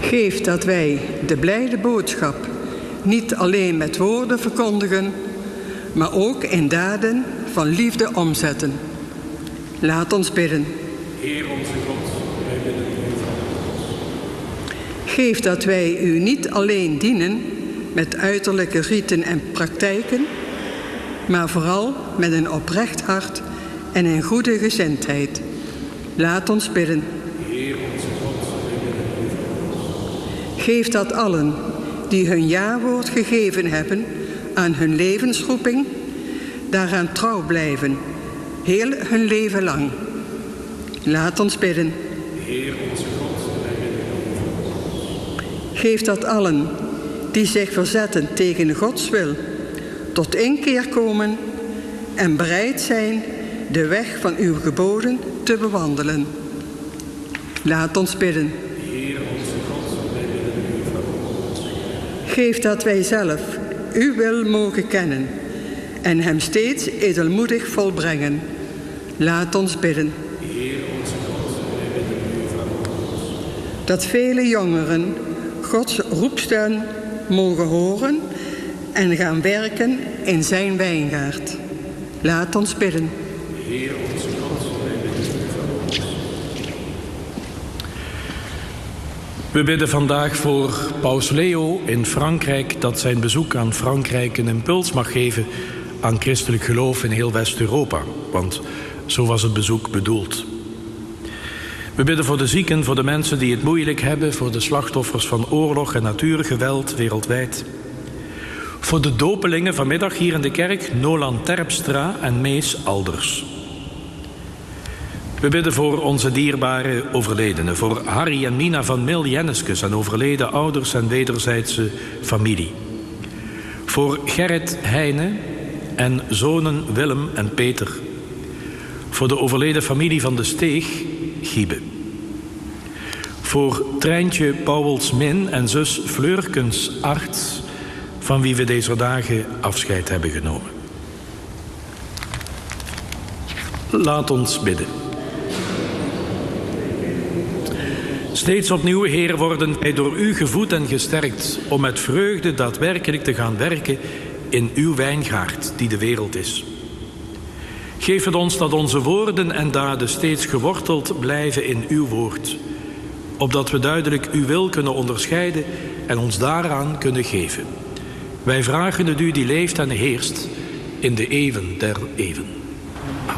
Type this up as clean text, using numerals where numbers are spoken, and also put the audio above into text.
Geef dat wij de blijde boodschap niet alleen met woorden verkondigen, maar ook in daden van liefde omzetten. Laat ons bidden. Heer onze God, wij bidden u. Geef dat wij u niet alleen dienen met uiterlijke riten en praktijken, maar vooral met een oprecht hart en een goede gezindheid. Laat ons bidden. Heer onze God, wij bidden u. Geef dat allen die hun jawoord gegeven hebben aan hun levensroeping, daaraan trouw blijven, heel hun leven lang. Laat ons bidden. Heer onze God, wij bidden u. Geef dat allen die zich verzetten tegen Gods wil, tot inkeer komen en bereid zijn de weg van uw geboden te bewandelen. Laat ons bidden. Heer onze God, wij bidden u. Geef dat wij zelf uw wil mogen kennen en hem steeds edelmoedig volbrengen. Laat ons bidden. Heer onze God, wij bidden u. Dat vele jongeren Gods roepstem mogen horen en gaan werken in zijn wijngaard. Laat ons bidden. Heer onze God, wij bidden u. We bidden vandaag voor Paus Leo in Frankrijk, dat zijn bezoek aan Frankrijk een impuls mag geven aan christelijk geloof in heel West-Europa. Want zo was het bezoek bedoeld. We bidden voor de zieken, voor de mensen die het moeilijk hebben, voor de slachtoffers van oorlog en natuurgeweld wereldwijd. Voor de dopelingen vanmiddag hier in de kerk, Nolan Terpstra en Mees Alders. We bidden voor onze dierbare overledenen, voor Harry en Nina van Mil-Jenneskes en overleden ouders en wederzijdse familie. Voor Gerrit Heijne en zonen Willem en Peter. Voor de overleden familie van de Steeg, Giebe. Voor Treintje Pauwels-Min en zus Fleurkens Arts, van wie we deze dagen afscheid hebben genomen. Laat ons bidden. Steeds opnieuw, Heer, worden wij door u gevoed en gesterkt om met vreugde daadwerkelijk te gaan werken in uw wijngaard die de wereld is. Geef het ons dat onze woorden en daden steeds geworteld blijven in uw woord, opdat we duidelijk uw wil kunnen onderscheiden en ons daaraan kunnen geven. Wij vragen het u die leeft en heerst in de eeuwen der eeuwen.